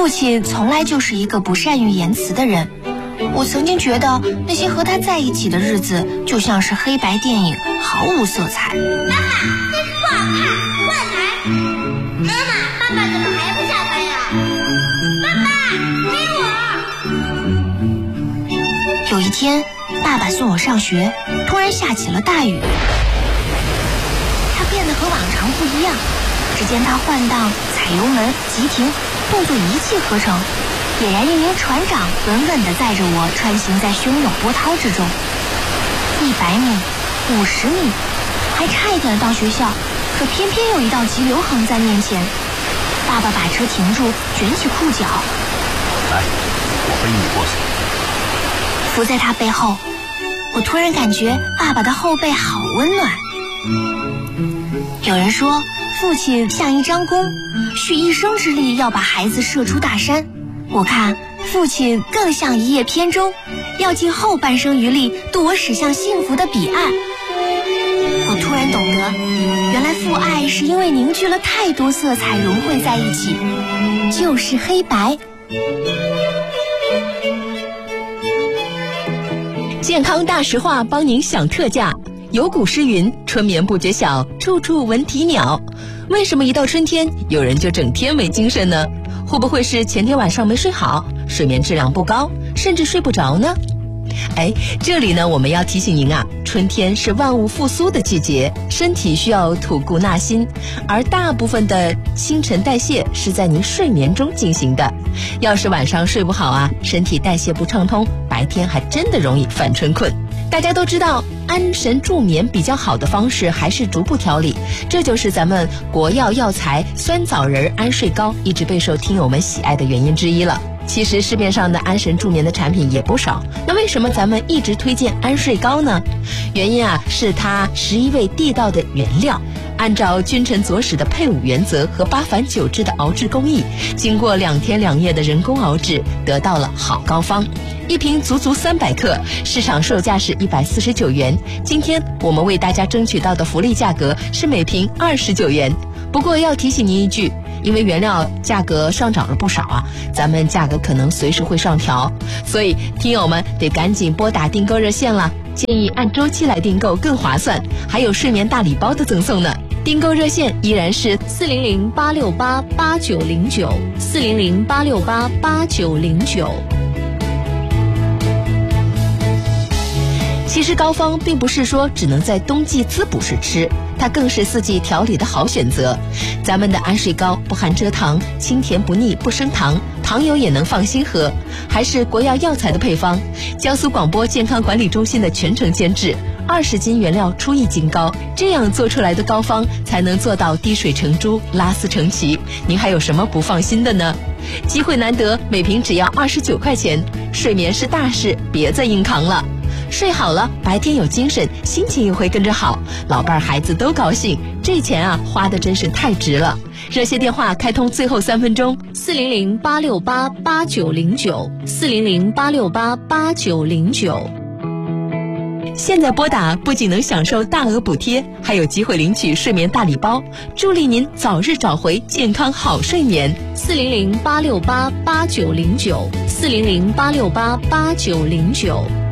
父亲从来就是一个不善于言辞的人。我曾经觉得那些和他在一起的日子就像是黑白电影，毫无色彩。 妈妈，电视不好看，换台。妈妈，爸爸怎么还不下班呀？爸爸，陪我。 有一天，爸爸送我上学，突然下起了大雨。他变得和往常不一样，只见他换挡、踩油门、急停，动作一气呵成，俨然一名船长，稳稳地载着我穿行在汹涌波涛之中。100米、50米，还差一点到学校，可偏偏有一道急流横在面前。爸爸把车停住，卷起裤脚， 来，我背你过去。 伏在他背后，我突然感觉爸爸的后背好温暖。有人说，父亲像一张弓，蓄一生之力要把孩子射出大山。我看父亲更像一叶扁舟，要尽后半生余力渡我驶向幸福的彼岸。我突然懂得，原来父爱是因为凝聚了太多色彩融汇在一起，就是黑白。 健康大实话帮您享特价。有古诗云，春眠不觉晓，处处闻啼鸟。为什么一到春天有人就整天没精神呢？会不会是前天晚上没睡好，睡眠质量不高，甚至睡不着呢？这里呢，我们要提醒您啊，春天是万物复苏的季节，身体需要吐故纳新，而大部分的新陈代谢是在您睡眠中进行的。要是晚上睡不好啊，身体代谢不畅通，白天还真的容易犯春困。大家都知道，安神助眠比较好的方式还是逐步调理，这就是咱们国药药材酸枣仁安睡膏一直备受听友们喜爱的原因之一了。其实市面上的安神助眠的产品也不少，那为什么咱们一直推荐安睡膏呢？原因啊，是它11味地道的原料，按照君臣佐使的配伍原则和8返9制的熬制工艺，经过2天2夜的人工熬制，得到了好膏方。一瓶足300克，市场售价是149元。今天我们为大家争取到的福利价格是每瓶29元。不过要提醒您一句，因为原料价格上涨了不少啊，咱们价格可能随时会上调，所以听友们得赶紧拨打订购热线了，建议按周期来订购更划算，还有睡眠大礼包的赠送呢。订购热线依然是400-868-8909，400-868-8909。其实膏方并不是说只能在冬季滋补时吃，它更是4季调理的好选择。咱们的安睡膏不含蔗糖，清甜不腻，不升糖，糖友也能放心喝，还是国药药材的配方，江苏广播健康管理中心的全程监制，20斤原料出1斤膏，这样做出来的膏方才能做到滴水成珠，拉丝成奇。您还有什么不放心的呢？机会难得，每瓶只要29块钱，睡眠是大事，别再硬扛了。睡好了，白天有精神，心情也会跟着好，老伴孩子都高兴，这钱啊花的真是太值了。热线电话开通最后3分钟，400-868-8909，400-868-8909。现在拨打不仅能享受大额补贴，还有机会领取睡眠大礼包，助力您早日找回健康好睡眠。400-868-8909，400-868-8909。